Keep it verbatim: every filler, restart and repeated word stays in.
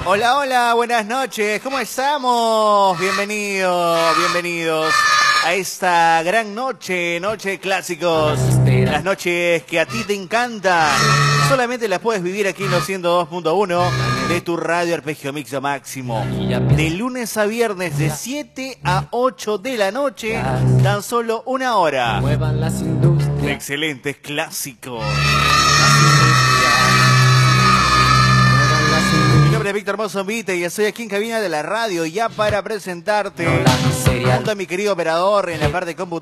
Hola, hola, buenas noches, ¿cómo estamos? Bienvenidos, bienvenidos a esta gran noche, noche de clásicos. Las noches que a ti te encantan. Solamente las puedes vivir aquí en los ciento dos punto uno de tu radio Arpegio Mixo Máximo. De lunes a viernes de siete a ocho de la noche, tan solo una hora. De excelentes clásicos. Mi nombre es Víctor Mozambite y estoy aquí en cabina de la radio ya para presentarte junto a mi querido operador en la parte de computadora.